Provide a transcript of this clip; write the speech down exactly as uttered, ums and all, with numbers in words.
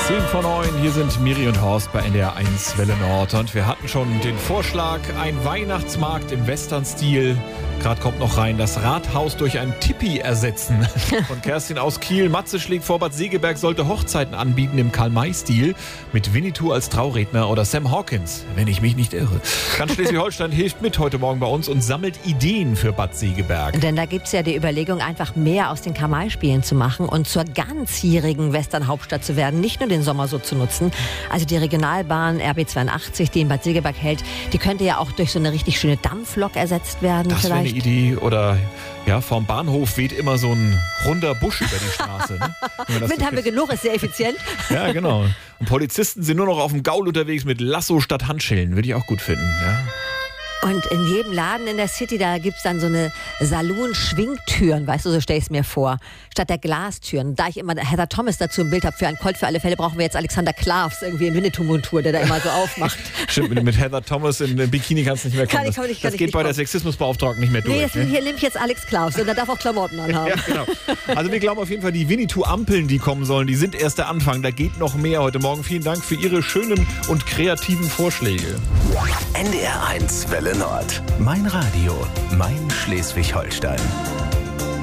zehn vor neun, hier sind Miri und Horst bei N D R eins Welle Nord. Und wir hatten schon den Vorschlag, ein Weihnachtsmarkt im Western-Stil. Gerade kommt noch rein, das Rathaus durch ein Tipi ersetzen. Von Kerstin aus Kiel. Matze schlägt vor, Bad Segeberg sollte Hochzeiten anbieten im Karl-May-Stil. Mit Winnetou als Trauredner oder Sam Hawkins, wenn ich mich nicht irre. Ganz Schleswig-Holstein hilft mit heute Morgen bei uns und sammelt Ideen für Bad Segeberg. Denn da gibt es ja die Überlegung, einfach mehr aus den Karl-May-Spielen zu machen und zur ganzjährigen Western-Hauptstadt zu werden. Nicht nur den Sommer so zu nutzen. Also die Regionalbahn R B zweiundachtzig, die in Bad Segeberg hält, die könnte ja auch durch so eine richtig schöne Dampflok ersetzt werden. Das wäre eine vielleicht. Idee. Oder ja, vorm Bahnhof weht immer so ein runder Busch über die Straße. Ne? Wind haben wir genug, ist sehr effizient. Ja, genau. Und Polizisten sind nur noch auf dem Gaul unterwegs mit Lasso statt Handschellen. Würde ich auch gut finden. Ja. Und in jedem Laden in der City, da gibt es dann so eine Saloon-Schwingtüren, weißt du, so stell ich es mir vor, statt der Glastüren. Da ich immer Heather Thomas dazu im Bild habe, für einen Colt für alle Fälle brauchen wir jetzt Alexander Klavs irgendwie in Winnetou-Montur, der da immer so aufmacht. Stimmt, mit, mit Heather Thomas in Bikini kannst du nicht mehr kommen. Kann ich, kann ich, kann das ich geht nicht bei kommen. der Sexismusbeauftragten nicht mehr durch. Nee, jetzt, ne? hier nehme ich jetzt Alex Klavs und der darf auch Klamotten anhaben. Ja, genau. Also wir glauben auf jeden Fall, die Winnetou-Ampeln, die kommen sollen, die sind erst der Anfang. Da geht noch mehr heute Morgen. Vielen Dank für Ihre schönen und kreativen Vorschläge. N D R eins Welle Nord. Mein Radio, mein Schleswig-Holstein.